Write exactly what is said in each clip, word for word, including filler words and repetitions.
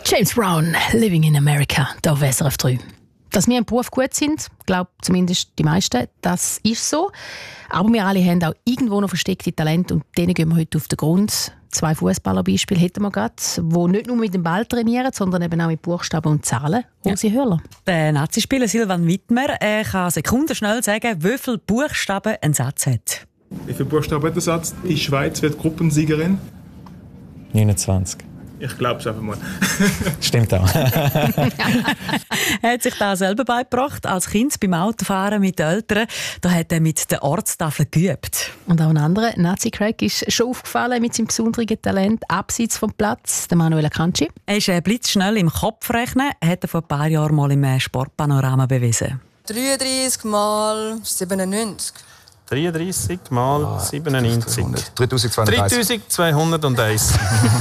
James Brown, Living in America, hier auf S R F drei. Dass wir im Beruf gut sind, glaube zumindest die meisten, das ist so. Aber wir alle haben auch irgendwo noch versteckte Talente und denen gehen wir heute auf den Grund. Zwei Fußballerbeispiele hätten wir gerade, die nicht nur mit dem Ball trainieren, sondern eben auch mit Buchstaben und Zahlen. Rosi ja. Hörler. Der Nazi-Spieler Silvan Wittmer er kann sekundenschnell sagen, wie viele Buchstaben ein Satz hat. Wie viele Buchstaben hat der Satz? Die Schweiz wird Gruppensiegerin? neunundzwanzig. Ich glaube es einfach mal. Stimmt auch. Er hat sich das selber beigebracht, als Kind beim Autofahren mit den Eltern. Da hat er mit der Ortstafel geübt. Und auch ein anderer Nazi-Crack ist schon aufgefallen mit seinem besonderen Talent abseits vom Platz, der Manuel Akanji. Er ist blitzschnell im Kopfrechnen, hat er vor ein paar Jahren mal im Sportpanorama bewiesen. dreiunddreissig mal siebenundneunzig. dreiunddreissig mal siebenundneunzig. dreitausendzweihunderteins.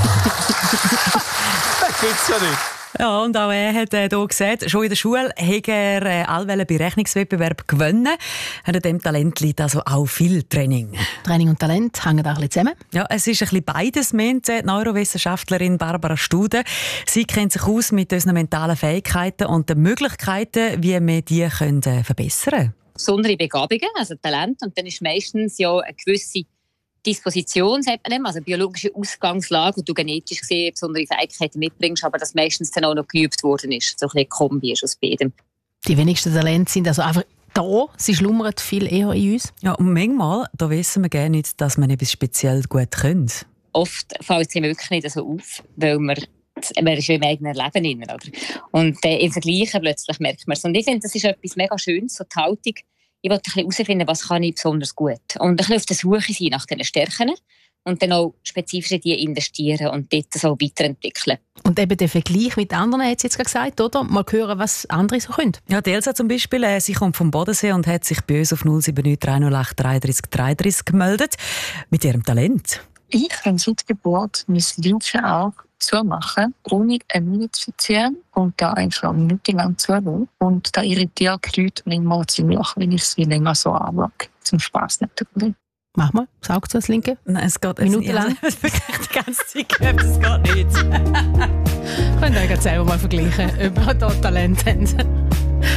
Das gibt's ja nicht. Ja, und auch er hat äh, hier gesagt, schon in der Schule hat er äh, allwelchen Berechnungswettbewerb gewonnen. An dem Talent liegt also auch viel Training. Training und Talent hängen auch ein bisschen zusammen? Ja, es ist ein bisschen beides, meint die Neurowissenschaftlerin Barbara Stude. Sie kennt sich aus mit unseren mentalen Fähigkeiten und den Möglichkeiten, wie wir die können, äh, verbessern können. Besondere Begabungen, also Talent, und dann ist meistens ja eine gewisse Disposition, sagt man, also biologische Ausgangslage, und du genetisch gesehen besondere Fähigkeiten mitbringst, aber das meistens dann auch noch geübt worden ist. So ein bisschen Kombi ist aus beidem. Die wenigsten Talente sind also einfach da, sie schlummern viel eher in uns. Ja, und manchmal da wissen wir gerne nicht, dass man etwas speziell gut können. Oft fällt es ihm wirklich nicht so auf, weil man man ist ja im eigenen Leben drin, oder? Und äh, im Vergleich plötzlich merkt man es. Und ich finde, das ist etwas mega Schönes, so die Haltung. Ich wollte herausfinden, was kann ich besonders gut. Und ein bisschen auf der Suche sein nach diesen Stärken und dann auch spezifisch in die investieren und dort so weiterentwickeln. Und eben der Vergleich mit anderen, hat sie jetzt gesagt, oder? Mal hören, was andere so können. Ja, die Elsa zum Beispiel, äh, sie kommt vom Bodensee und hat sich bei uns auf null sieben neun drei null acht drei drei drei drei gemeldet mit ihrem Talent. Ich kann seit Geburt mein linkes Auge zumachen, ohne eine Mühe zu verziehen und da einfach minutenlang zuhören. Und da irritiert die Leute manchmal ziemlich, wenn ich sie länger so anschaue. Zum Spass nicht dabei. Mach mal, sag zu das Linke. Nein, es geht minutenlang. Es ist wirklich die ganze Zeit gehabt, das geht nicht. Könnt ihr euch selber mal vergleichen, ob ihr da Talent habt.